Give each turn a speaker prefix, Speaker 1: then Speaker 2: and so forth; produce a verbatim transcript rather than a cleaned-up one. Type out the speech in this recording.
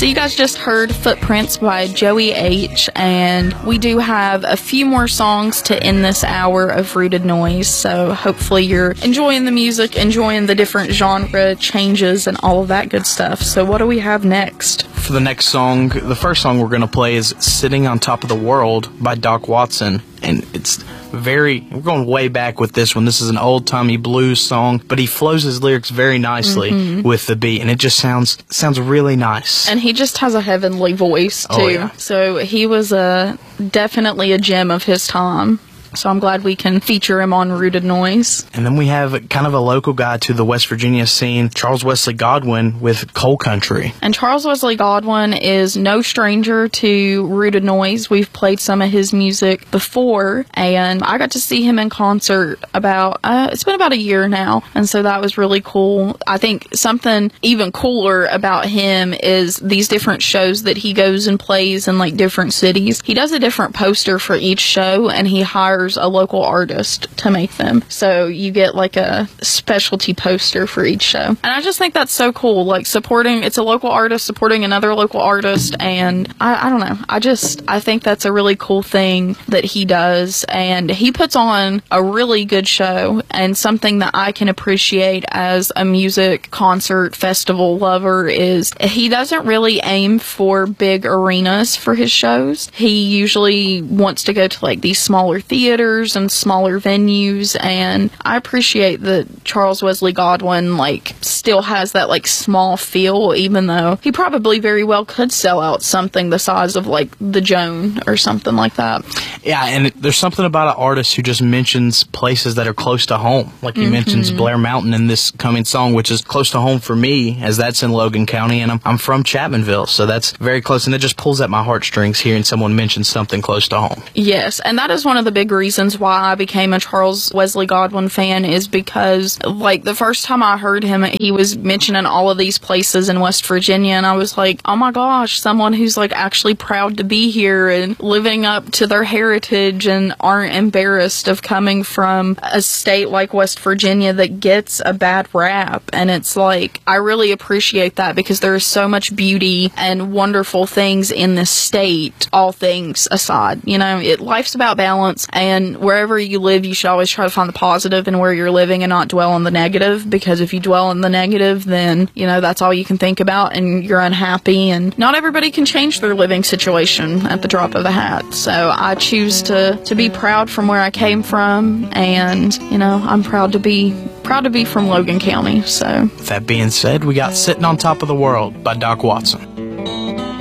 Speaker 1: So you guys just heard Footprints by Joey H, and we do have a few more songs to end this hour of Rooted Noise, so hopefully you're enjoying the music, enjoying the different genre changes and all of that good stuff. So what do we have next?
Speaker 2: For the next song, the first song we're going to play is Sitting on Top of the World by Doc Watson. And it's very, we're going way back with this one. This is an old-timey blues song, but he flows his lyrics very nicely mm-hmm. with the beat, and it just sounds sounds really nice.
Speaker 1: And he just has a heavenly voice, too.
Speaker 2: Oh, yeah.
Speaker 1: So he was a, definitely a gem of his time. So I'm glad we can feature him on Rooted Noise.
Speaker 2: And then we have kind of a local guy to the West Virginia scene, Charles Wesley Godwin with Coal Country.
Speaker 1: And Charles Wesley Godwin is no stranger to Rooted Noise. We've played some of his music before, and I got to see him in concert about, uh, it's been about a year now, and so that was really cool. I think something even cooler about him is these different shows that he goes and plays in like different cities. He does a different poster for each show, and he hires a local artist to make them. So you get like a specialty poster for each show. And I just think that's so cool. Like supporting, it's a local artist supporting another local artist. And I, I don't know. I just, I think that's a really cool thing that he does. And he puts on a really good show, and something that I can appreciate as a music concert festival lover is he doesn't really aim for big arenas for his shows. He usually wants to go to like these smaller theaters and smaller venues, and I appreciate that Charles Wesley Godwin like still has that like small feel, even though he probably very well could sell out something the size of like the Joan or something like that.
Speaker 2: Yeah, and it, there's something about an artist who just mentions places that are close to home. Like he mm-hmm. mentions Blair Mountain in this coming song, which is close to home for me, as that's in Logan County, and I'm, I'm from Chapmanville, so that's very close, and it just pulls at my heartstrings hearing someone mention something close to home.
Speaker 1: Yes, and that is one of the big reasons why I became a Charles Wesley Godwin fan, is because like the first time I heard him, he was mentioning all of these places in West Virginia, and I was like, oh my gosh, someone who's like actually proud to be here and living up to their heritage and aren't embarrassed of coming from a state like West Virginia that gets a bad rap. And it's like, I really appreciate that, because there is so much beauty and wonderful things in this state, all things aside. You know, it life's about balance, and wherever you live, you should always try to find the positive in where you're living and not dwell on the negative, because if you dwell on the negative, then, you know, that's all you can think about and you're unhappy, and not everybody can change their living situation at the drop of a hat. So I choose to, to be proud from where I came from, and, you know, I'm proud to be proud to be from Logan County. So
Speaker 2: with that being said, we got Sitting on Top of the World by Doc Watson.